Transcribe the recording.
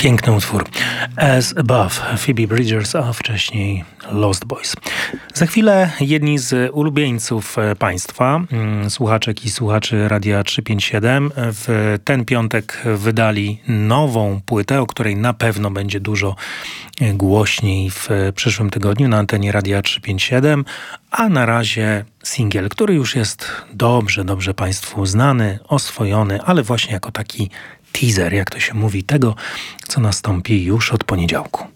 Piękny utwór. As Above, Phoebe Bridgers, a wcześniej Lost Boys. Za chwilę jedni z ulubieńców państwa, słuchaczek i słuchaczy Radia 357, w ten piątek wydali nową płytę, o której na pewno będzie dużo głośniej w przyszłym tygodniu na antenie Radia 357, a na razie singiel, który już jest dobrze państwu znany, oswojony, ale właśnie jako taki teaser, jak to się mówi, tego, co nastąpi już od poniedziałku.